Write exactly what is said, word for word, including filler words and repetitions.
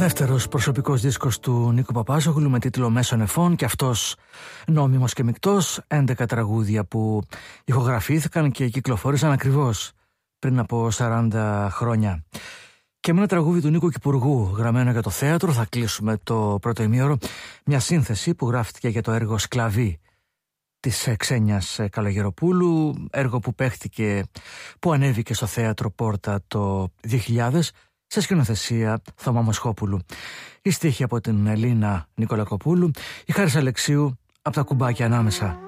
δεύτερος προσωπικός δίσκος του Νίκου Παπάζογλου με τίτλο «Μέσων Εφών», και αυτός νόμιμος και μεικτός, έντεκα τραγούδια που ηχογραφήθηκαν και κυκλοφόρησαν ακριβώς πριν από σαράντα χρόνια. Και με ένα τραγούδι του Νίκου Κυπουργού γραμμένο για το θέατρο θα κλείσουμε το πρώτο ημίωρο, μια σύνθεση που γράφτηκε για το έργο «Σκλαβή» της Ξένιας Καλογεροπούλου, έργο που παίχτηκε, που ανέβηκε στο θέατρο Πόρτα το δύο χιλιάδες σε σκηνοθεσία Θωμά Μοσχόπουλου. Η στίχη από την Ελίνα Νικολακοπούλου, η Χάρης Αλεξίου από τα κουμπάκια ανάμεσα.